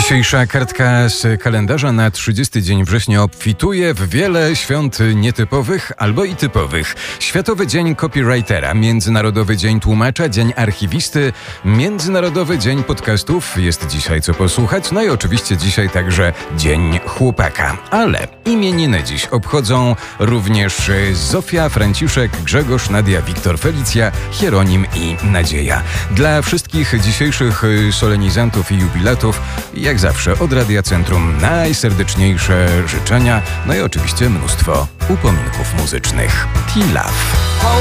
Dzisiejsza kartka z kalendarza na 30 dzień września obfituje w wiele świąt nietypowych albo i typowych. Światowy Dzień Copywritera, Międzynarodowy Dzień Tłumacza, Dzień Archiwisty, Międzynarodowy Dzień Podcastów, jest dzisiaj co posłuchać, no i oczywiście dzisiaj także Dzień Chłopaka. Ale imieniny dziś obchodzą również Zofia, Franciszek, Grzegorz, Nadia, Wiktor, Felicja, Hieronim i Nadzieja. Dla wszystkich dzisiejszych solenizantów i jubilatów, jak zawsze od Radia Centrum najserdeczniejsze życzenia, no i oczywiście mnóstwo upominków muzycznych. T-Love.